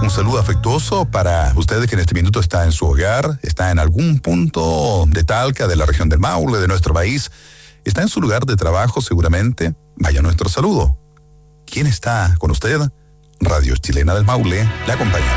Un saludo afectuoso para ustedes que en este minuto está en su hogar, está en algún punto de Talca, de la región del Maule, de nuestro país, está en su lugar de trabajo seguramente. Vaya nuestro saludo. ¿Quién está con usted? Radio Chilena del Maule, le acompaña.